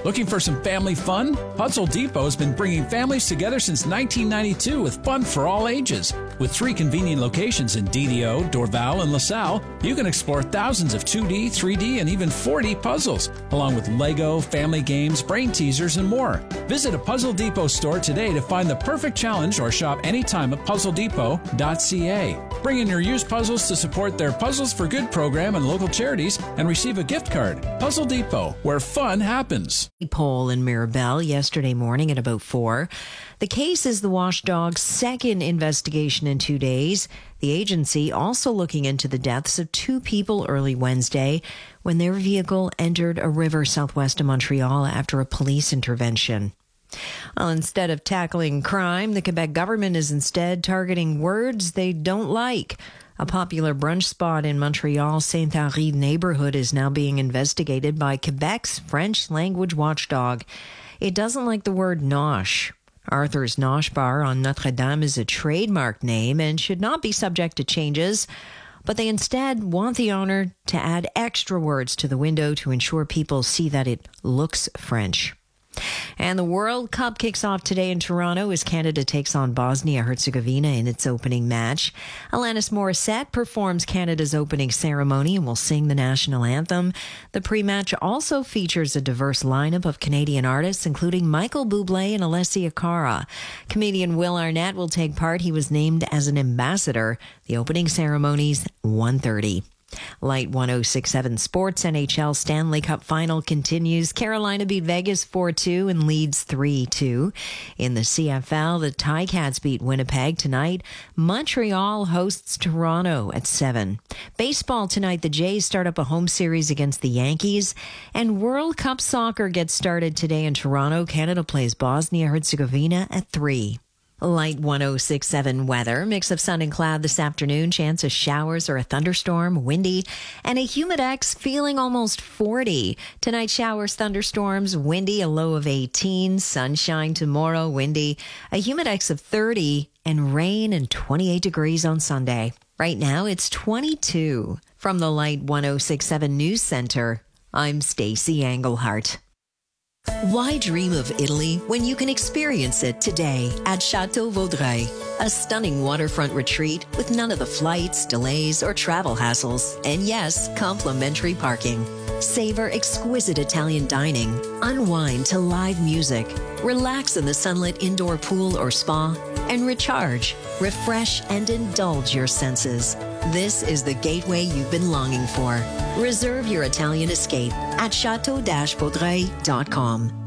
Looking for some family fun? Puzzle Depot has been bringing families together since 1992 with fun for all ages. With 3 convenient locations in DDO, Dorval, and LaSalle, you can explore thousands of 2D, 3D, and even 4D puzzles, along with Lego, family games, brain teasers, and more. Visit a Puzzle Depot store today to find the perfect challenge or shop anytime at puzzledepot.ca. Bring in your used puzzles to support their Puzzles for Good program and local charities and receive a gift card. Puzzle Depot, where fun happens. Poll in Mirabel yesterday morning at about 4. The case is the watchdog's second investigation in 2 days. The agency also looking into the deaths of 2 people early Wednesday when their vehicle entered a river southwest of Montreal after a police intervention. Well, instead of tackling crime, the Quebec government is instead targeting words they don't like. A popular brunch spot in Montreal's Saint-Henri neighborhood is now being investigated by Quebec's French language watchdog. It doesn't like the word nosh. Arthur's Nosh Bar on Notre Dame is a trademark name and should not be subject to changes, but they instead want the owner to add extra words to the window to ensure people see that it looks French. And the World Cup kicks off today in Toronto as Canada takes on Bosnia-Herzegovina in its opening match. Alanis Morissette performs Canada's opening ceremony and will sing the national anthem. The pre-match also features a diverse lineup of Canadian artists, including Michael Bublé and Alessia Cara. Comedian Will Arnett will take part. He was named as an ambassador. The opening ceremony's 1:30. Light 106.7 Sports. NHL Stanley Cup Final continues. Carolina beat Vegas 4-2 and leads 3-2. In the CFL, the Ticats beat Winnipeg tonight. Montreal hosts Toronto at 7. Baseball tonight, the Jays start up a home series against the Yankees. And World Cup Soccer gets started today in Toronto. Canada plays Bosnia-Herzegovina at 3. Light 106.7 weather. Mix of sun and cloud this afternoon. Chance of showers or a thunderstorm. Windy. And a humidex feeling almost 40. Tonight, showers, thunderstorms, windy, a low of 18. Sunshine tomorrow, windy. A humidex of 30. And rain and 28 degrees on Sunday. Right now, it's 22. From the Light 106.7 News Center, I'm Stacey Engelhart. Why dream of Italy when you can experience it today at Chateau Vaudreuil? A stunning waterfront retreat with none of the flights, delays, or travel hassles. And yes, complimentary parking. Savor exquisite Italian dining. Unwind to live music. Relax in the sunlit indoor pool or spa. And recharge, refresh, and indulge your senses. This is the gateway you've been longing for. Reserve your Italian escape at chateau-vaudreuil.com.